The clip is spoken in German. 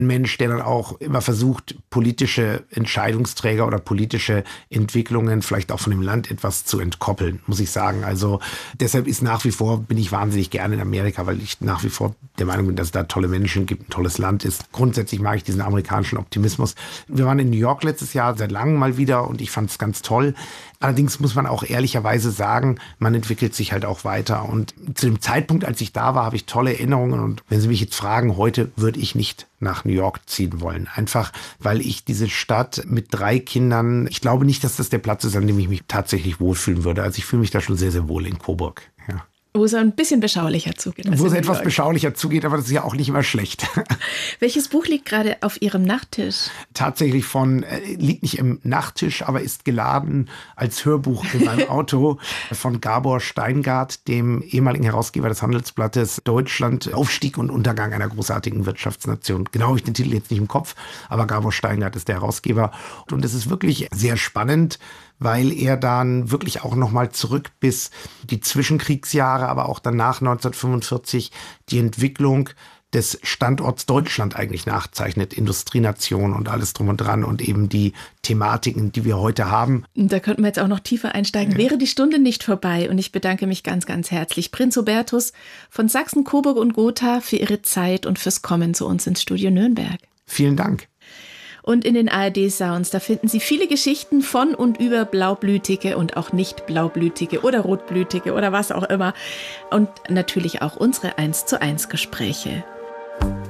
ein Mensch, der dann auch immer versucht, politische Entscheidungsträger oder politische Entwicklungen vielleicht auch von dem Land etwas zu entkoppeln, muss ich sagen. Also deshalb bin ich wahnsinnig gerne in Amerika, weil ich nach wie vor der Meinung bin, dass es da tolle Menschen gibt, ein tolles Land ist. Grundsätzlich mag ich diesen amerikanischen Optimismus. Wir waren in New York letztes Jahr seit langem mal wieder und ich fand es ganz toll. Allerdings muss man auch ehrlicherweise sagen, man entwickelt sich halt auch weiter. Und zu dem Zeitpunkt, als ich da war, habe ich tolle Erinnerungen. Und wenn Sie mich jetzt fragen, heute würde ich nicht nach New York ziehen wollen. Einfach, weil ich diese Stadt mit 3 Kindern, ich glaube nicht, dass das der Platz ist, an dem ich mich tatsächlich wohlfühlen würde. Also ich fühle mich da schon sehr, sehr wohl in Coburg. Ja. Wo es ein bisschen beschaulicher zugeht. Wo es etwas beschaulicher zugeht, aber das ist ja auch nicht immer schlecht. Welches Buch liegt gerade auf Ihrem Nachttisch? Tatsächlich liegt nicht im Nachttisch, aber ist geladen als Hörbuch in meinem Auto von Gabor Steingart, dem ehemaligen Herausgeber des Handelsblattes Deutschland, Aufstieg und Untergang einer großartigen Wirtschaftsnation. Genau habe ich den Titel jetzt nicht im Kopf, aber Gabor Steingart ist der Herausgeber. Und es ist wirklich sehr spannend, weil er dann wirklich auch nochmal zurück bis die Zwischenkriegsjahre, aber auch danach 1945 die Entwicklung des Standorts Deutschland eigentlich nachzeichnet, Industrienation und alles drum und dran und eben die Thematiken, die wir heute haben. Da könnten wir jetzt auch noch tiefer einsteigen. Ja. Wäre die Stunde nicht vorbei und ich bedanke mich ganz, ganz herzlich. Prinz Hubertus von Sachsen, Coburg und Gotha für Ihre Zeit und fürs Kommen zu uns ins Studio Nürnberg. Vielen Dank. Und in den ARD-Sounds, da finden Sie viele Geschichten von und über Blaublütige und auch nicht Blaublütige oder Rotblütige oder was auch immer. Und natürlich auch unsere 1:1 Gespräche.